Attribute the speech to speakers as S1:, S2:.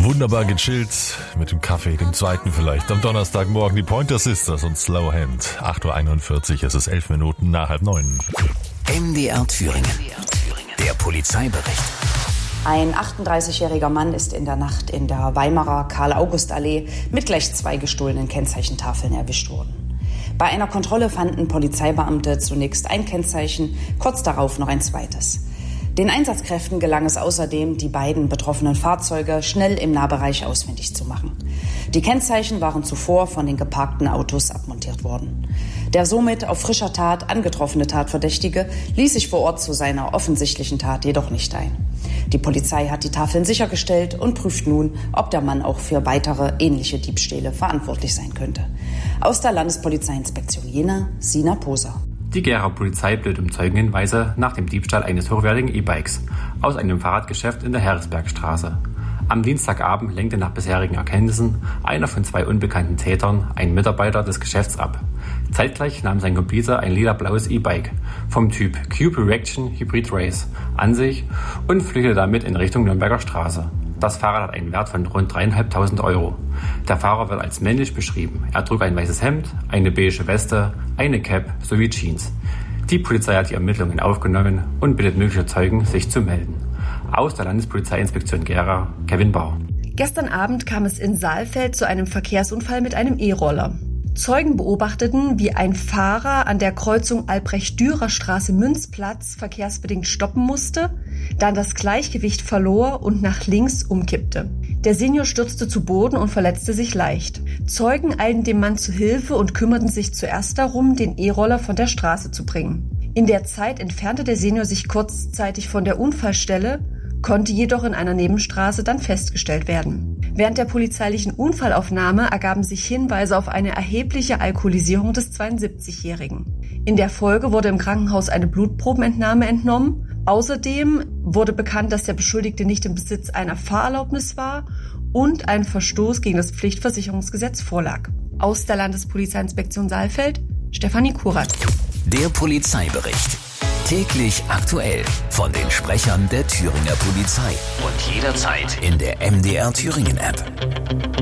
S1: Wunderbar gechillt mit dem Kaffee, dem zweiten vielleicht. Am Donnerstagmorgen die Pointer Sisters und Slow Hand. 8.41 Uhr, es ist 11 Minuten nach 8:30.
S2: MDR Thüringen. Der Polizeibericht.
S3: Ein 38-jähriger Mann ist in der Nacht in der Weimarer Karl-August-Allee mit gleich 2 gestohlenen Kennzeichentafeln erwischt worden. Bei einer Kontrolle fanden Polizeibeamte zunächst ein Kennzeichen, kurz darauf noch ein zweites. Den Einsatzkräften gelang es außerdem, die beiden betroffenen Fahrzeuge schnell im Nahbereich ausfindig zu machen. Die Kennzeichen waren zuvor von den geparkten Autos abmontiert worden. Der somit auf frischer Tat angetroffene Tatverdächtige ließ sich vor Ort zu seiner offensichtlichen Tat jedoch nicht ein. Die Polizei hat die Tafeln sichergestellt und prüft nun, ob der Mann auch für weitere ähnliche Diebstähle verantwortlich sein könnte. Aus der Landespolizeiinspektion Jena, Sina Poser.
S4: Die Gera Polizei bittet um Zeugenhinweise nach dem Diebstahl eines hochwertigen E-Bikes aus einem Fahrradgeschäft in der Heeresbergstraße. Am Dienstagabend lenkte nach bisherigen Erkenntnissen einer von 2 unbekannten Tätern einen Mitarbeiter des Geschäfts ab. Zeitgleich nahm sein Komplize ein lila-blaues E-Bike vom Typ Cube Reaction Hybrid Race an sich und flüchtete damit in Richtung Nürnberger Straße. Das Fahrrad hat einen Wert von rund 3.500 Euro. Der Fahrer wird als männlich beschrieben. Er trug ein weißes Hemd, eine beige Weste, eine Cap sowie Jeans. Die Polizei hat die Ermittlungen aufgenommen und bittet mögliche Zeugen, sich zu melden. Aus der Landespolizeiinspektion Gera, Kevin Bauer.
S5: Gestern Abend kam es in Saalfeld zu einem Verkehrsunfall mit einem E-Roller. Zeugen beobachteten, wie ein Fahrer an der Kreuzung Albrecht-Dürer-Straße-Münzplatz verkehrsbedingt stoppen musste, dann das Gleichgewicht verlor und nach links umkippte. Der Senior stürzte zu Boden und verletzte sich leicht. Zeugen eilten dem Mann zu Hilfe und kümmerten sich zuerst darum, den E-Roller von der Straße zu bringen. In der Zeit entfernte der Senior sich kurzzeitig von der Unfallstelle, konnte jedoch in einer Nebenstraße dann festgestellt werden. Während der polizeilichen Unfallaufnahme ergaben sich Hinweise auf eine erhebliche Alkoholisierung des 72-Jährigen. In der Folge wurde im Krankenhaus eine Blutprobenentnahme entnommen. Außerdem wurde bekannt, dass der Beschuldigte nicht im Besitz einer Fahrerlaubnis war und ein Verstoß gegen das Pflichtversicherungsgesetz vorlag. Aus der Landespolizeiinspektion Saalfeld, Stefanie Kurat.
S2: Der Polizeibericht. Täglich aktuell von den Sprechern der Thüringer Polizei und jederzeit in der MDR Thüringen App.